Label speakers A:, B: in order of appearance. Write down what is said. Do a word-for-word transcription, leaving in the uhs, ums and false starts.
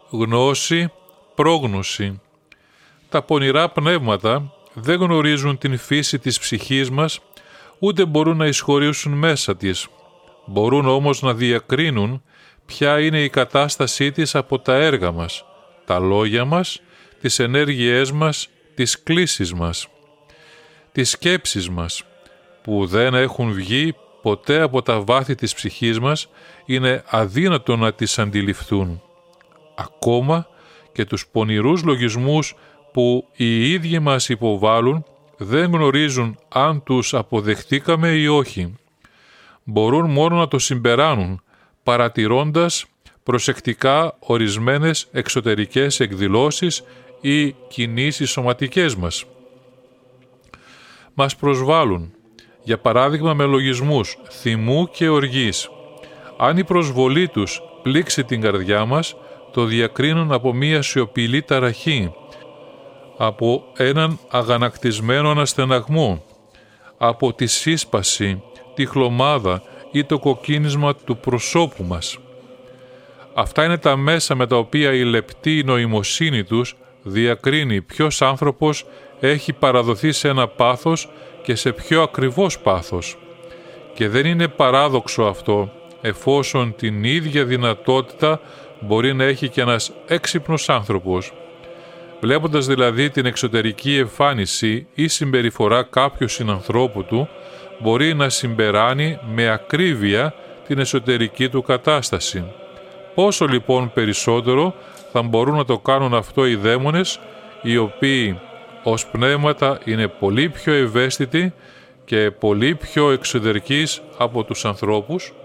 A: γνώση, πρόγνωση. Τα πονηρά πνεύματα δεν γνωρίζουν την φύση της ψυχής μας, ούτε μπορούν να εισχωρήσουν μέσα της. Μπορούν όμως να διακρίνουν ποια είναι η κατάστασή της από τα έργα μας, τα λόγια μας, τις ενέργειές μας, τις κλίσεις μας, τις σκέψεις μας, που δεν έχουν βγει ποτέ από τα βάθη της ψυχής μας, είναι αδύνατο να τις αντιληφθούν. Ακόμα και τους πονηρούς λογισμούς που οι ίδιοι μας υποβάλλουν δεν γνωρίζουν αν τους αποδεχτήκαμε ή όχι. Μπορούν μόνο να το συμπεράνουν, παρατηρώντας προσεκτικά ορισμένες εξωτερικές εκδηλώσεις ή κινήσεις σωματικές μας. Μας προσβάλλουν, για παράδειγμα με λογισμούς θυμού και οργής. Αν η προσβολή τους πλήξει την καρδιά μας, το διακρίνουν από μία σιωπηλή ταραχή, από έναν αγανακτισμένο αναστεναγμό, από τη σύσπαση, τη χλωμάδα ή το κοκκίνισμα του προσώπου μας. Αυτά είναι τα μέσα με τα οποία η λεπτή νοημοσύνη τους διακρίνει ποιος άνθρωπος έχει παραδοθεί σε ένα πάθος και σε ποιο ακριβώς πάθος. Και δεν είναι παράδοξο αυτό, εφόσον την ίδια δυνατότητα μπορεί να έχει και ένας έξυπνος άνθρωπος. Βλέποντας δηλαδή την εξωτερική εμφάνιση ή συμπεριφορά κάποιου συνανθρώπου του, μπορεί να συμπεράνει με ακρίβεια την εσωτερική του κατάσταση. Πόσο λοιπόν περισσότερο θα μπορούν να το κάνουν αυτό οι δαίμονες, οι οποίοι ως πνεύματα είναι πολύ πιο ευαίσθητοι και πολύ πιο εξωτερικείς από τους ανθρώπους.